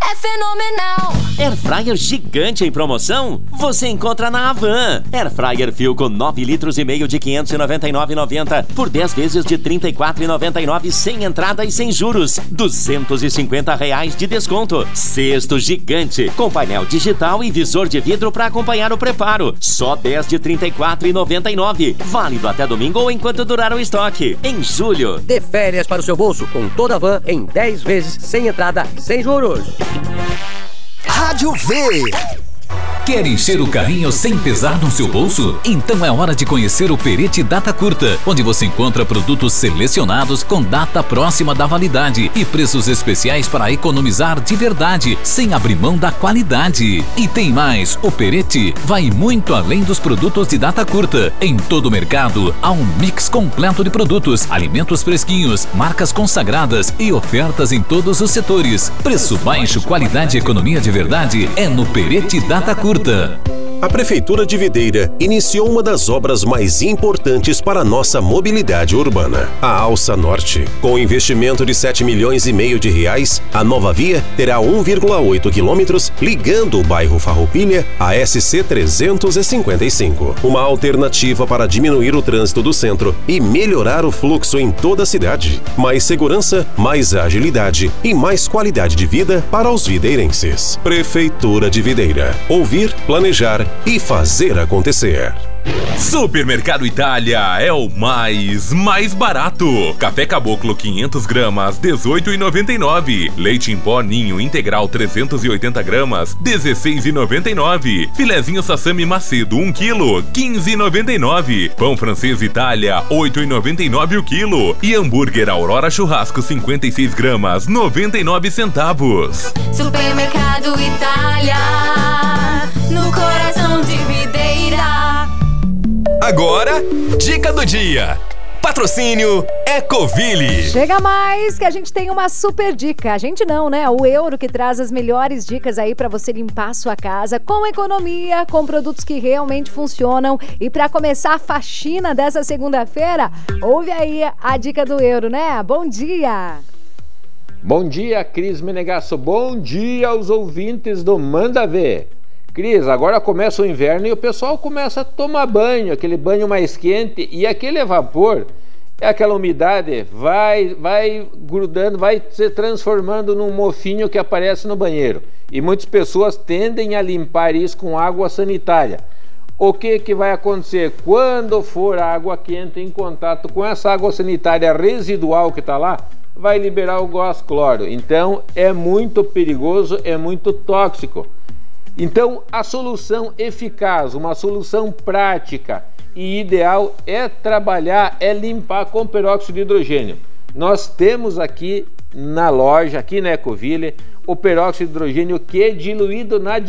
é fenomenal. Airfryer gigante em promoção? Você encontra na Havan. Airfryer Philco 9 litros e meio de 599,90 por 10 vezes de 34,99 sem entrada e sem juros. R$250 de desconto. Cesto gigante com painel digital e visor de vidro para acompanhar o preparo. Só 10 de 34,99. Válido até domingo ou enquanto durar o estoque. Em julho. Dê férias para o seu bolso com toda a Havan em 10 vezes sem entrada e sem juros. Rádio V. Quer encher o carrinho sem pesar no seu bolso? Então é hora de conhecer o Perete Data Curta, onde você encontra produtos selecionados com data próxima da validade e preços especiais para economizar de verdade, sem abrir mão da qualidade. E tem mais, o Perete vai muito além dos produtos de data curta. Em todo o mercado, há um mix completo de produtos, alimentos fresquinhos, marcas consagradas e ofertas em todos os setores. Preço baixo, qualidade e economia de verdade é no Perete Data Curta. A Prefeitura de Videira iniciou uma das obras mais importantes para a nossa mobilidade urbana, a Alça Norte. Com investimento de R$7,5 milhões de reais, a nova via terá 1,8 quilômetros ligando o bairro Farroupilha à SC 355. Uma alternativa para diminuir o trânsito do centro e melhorar o fluxo em toda a cidade. Mais segurança, mais agilidade e mais qualidade de vida para os videirenses. Prefeitura de Videira. Ouvir, planejar e fazer acontecer. Supermercado Itália é o mais barato. Café Caboclo 500 gramas, R$18,99. Leite em pó Ninho integral 380 gramas, R$16,99. Filezinho Sassami Macedo 1 kg, R$15,99. Pão francês Itália, R$8,99 o quilo. E hambúrguer Aurora Churrasco 56 gramas, 99 centavos. Supermercado Itália, no coração de Videira. Agora, dica do dia. Patrocínio Ecoville. Chega mais que a gente tem uma super dica. A gente não, né? O Euro que traz as melhores dicas aí pra você limpar a sua casa com economia, com produtos que realmente funcionam. E pra começar a faxina dessa segunda-feira, ouve aí a dica do Euro, né? Bom dia! Bom dia, Cris Menegasso. Bom dia aos ouvintes do Manda Ver. Cris, agora começa o inverno e o pessoal começa a tomar banho, aquele banho mais quente, e aquele vapor, é aquela umidade, vai grudando, vai se transformando num mofinho que aparece no banheiro. E muitas pessoas tendem a limpar isso com água sanitária. O que vai acontecer? Quando for a água quente em contato com essa água sanitária residual que está lá, vai liberar o gás cloro. Então é muito perigoso, é muito tóxico. Então, a solução eficaz, uma solução prática e ideal é trabalhar, é limpar com peróxido de hidrogênio. Nós temos aqui na loja, aqui na Ecoville, o peróxido de hidrogênio que é diluído na